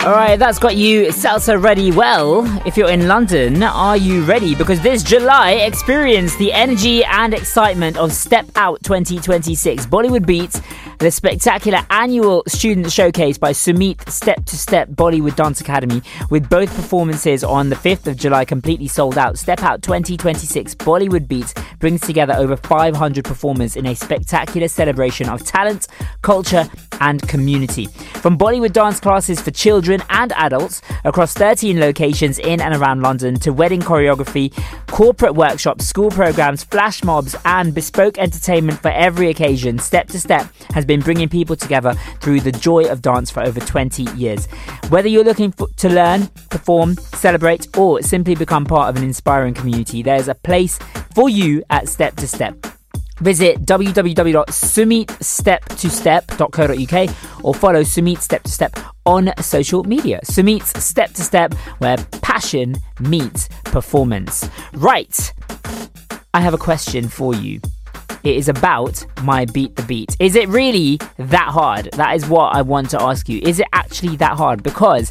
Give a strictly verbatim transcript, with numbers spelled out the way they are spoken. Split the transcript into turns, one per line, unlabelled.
Alright, that's got you salsa ready. Well, if you're in London, are you ready? Because this July, experience the energy and excitement of Step Out twenty twenty-six. Bollywood Beats, the spectacular annual student showcase by Sumit Step to Step Bollywood Dance Academy, with both performances on the fifth of July completely sold out. Step Out twenty twenty-six Bollywood Beats brings together over five hundred performers in a spectacular celebration of talent, culture and community. From Bollywood dance classes for children and adults across thirteen locations in and around London, to wedding choreography, corporate workshops, school programs, flash mobs and bespoke entertainment for every occasion, Step to Step has been bringing people together through the joy of dance for over twenty years. Whether you're looking for, to learn, perform, celebrate or simply become part of an inspiring community, there's a place for you at Step to Step. Visit w w w dot sumit step to step dot co dot u k or follow Sumit Step to Step on social media. Sumit's Step to Step, where passion meets performance. Right, I have a question for you. It is about my Beat the Beat. Is it really that hard? That is what I want to ask you. Is it actually that hard? Because